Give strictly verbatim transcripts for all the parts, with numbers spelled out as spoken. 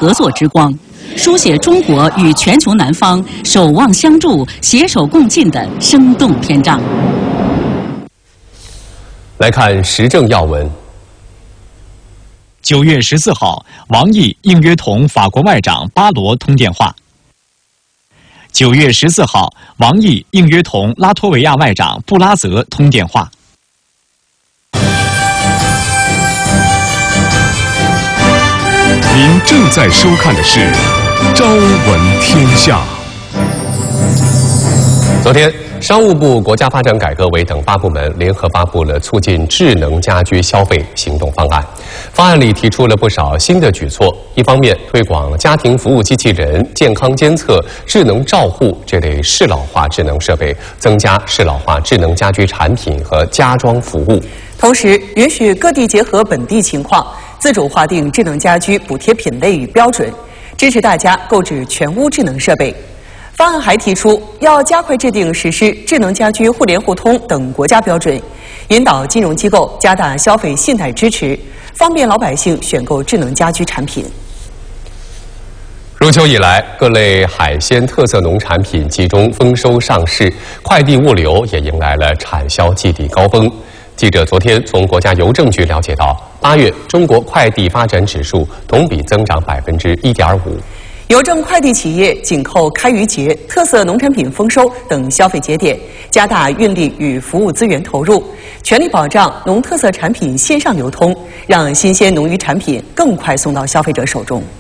合作之光，书写中国与全球南方守望相助、携手共进的生动篇章。 来看时政要闻。 九月十四号，王毅应约同法国外长巴罗通电话。九月十四号，王毅应约同拉脱维亚外长布拉泽通电话。 您正在收看的是《朝闻天下》。 昨天，商务部、国家发展改革委等八部门联合发布了促进智能家居消费行动方案。方案里提出了不少新的举措，一方面推广家庭服务机器人、健康监测、智能照护这类适老化智能设备，增加适老化智能家居产品和家装服务； 同时，允许各地结合本地情况，自主划定智能家居补贴品类与标准，支持大家购置全屋智能设备。方案还提出，要加快制定实施智能家居互联互通等国家标准，引导金融机构加大消费信贷支持，方便老百姓选购智能家居产品。 入秋以来，各类海鲜特色农产品集中丰收上市，快递物流也迎来了产销季底高峰。记者昨天从国家邮政局了解到，八月中国快递发展指数同比增长百分之一点五。 邮政快递企业紧扣开渔节、特色农产品丰收等消费节点，加大运力与服务资源投入，全力保障农特色产品线上流通，让新鲜农渔产品更快送到消费者手中。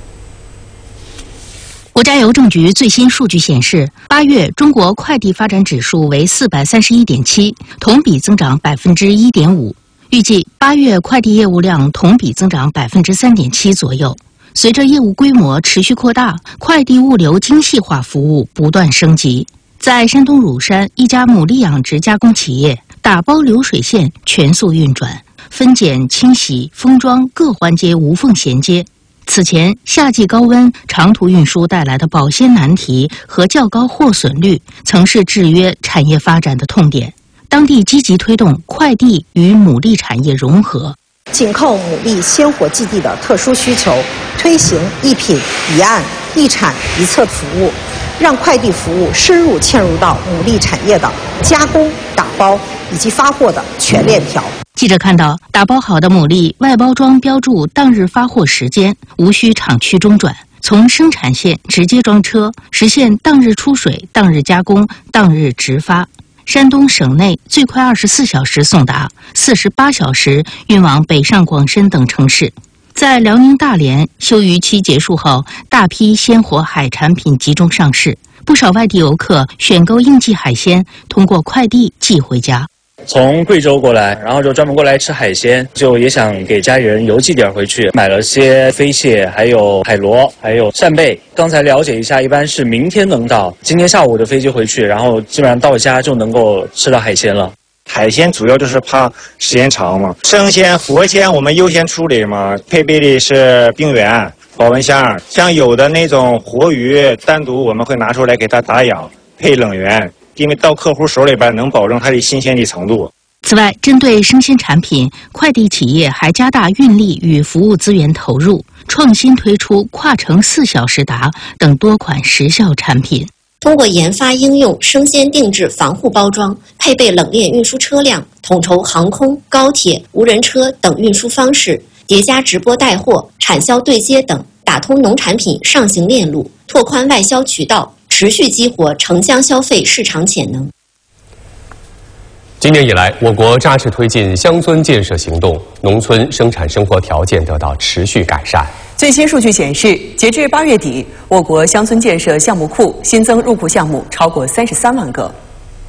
国家邮政局最新数据显示，八月中国快递发展指数为四百三十一点七，同比增长百分之一点五。预计八月快递业务量同比增长百分之三点七左右。随着业务规模持续扩大，快递物流精细化服务不断升级。在山东乳山一家牡蛎养殖加工企业，打包流水线全速运转，分拣、清洗、封装各环节无缝衔接。此前，夏季高温、长途运输带来的保鲜难题和较高货损率，曾是制约产业发展的痛点。当地积极推动快递与牡蛎产业融合。 紧扣牡蛎鲜活基地的特殊需求，推行一品一案一产一策服务，让快递服务深入嵌入到牡蛎产业的加工、打包以及发货的全链条。 记者看到，打包好的牡蛎外包装标注当日发货时间，无需厂区中转，从生产线直接装车，实现当日出水、当日加工、当日直发。山东省内最快二十四小时送达，四十八小时运往北上广深等城市。在辽宁大连，休渔期结束后，大批鲜活海产品集中上市，不少外地游客选购应季海鲜，通过快递寄回家。 从贵州过来，然后就专门过来吃海鲜，就也想给家里人邮寄点回去，买了些飞蟹，还有海螺，还有扇贝。刚才了解一下，一般是明天能到，今天下午的飞机回去，然后基本上到家就能够吃到海鲜了。 海鲜主要就是怕时间长嘛，生鲜、活鲜我们优先处理嘛，配备的是冰源、保温箱，像有的那种活鱼，单独我们会拿出来给它打氧，配冷源。因为到客户手里边能保证它的新鲜的程度。 此外，针对生鲜产品，快递企业还加大运力与服务资源投入，创新推出跨城四小时达等多款时效产品。 通过研发应用生鲜定制防护包装，配备冷链运输车辆，统筹航空、高铁、无人车等运输方式，叠加直播带货、产销对接等，打通农产品上行链路，拓宽外销渠道，持续激活城乡消费市场潜能。 今年以来，我国扎实推进乡村建设行动，农村生产生活条件得到持续改善。 最新数据显示，截至八月底，我国乡村建设项目库新增入库项目超过三十三万个。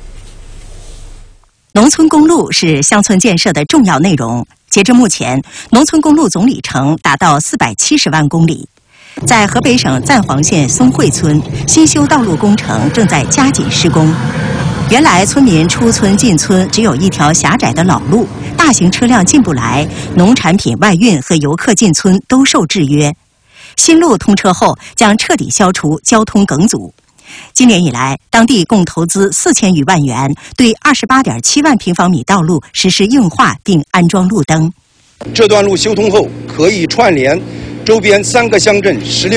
农村公路是乡村建设的重要内容。截至目前，农村公路总里程达到四百七十万公里。在河北省赞皇县松汇村，新修道路工程正在加紧施工。原来村民出村进村只有一条狭窄的老路，大型车辆进不来，农产品外运和游客进村都受制约。新路通车后，将彻底消除交通梗阻。今年以来，当地共投资四千余万元，对二十八点七万平方米道路实施硬化并安装路灯。 这段路修通后，可以串联周边三个乡镇十六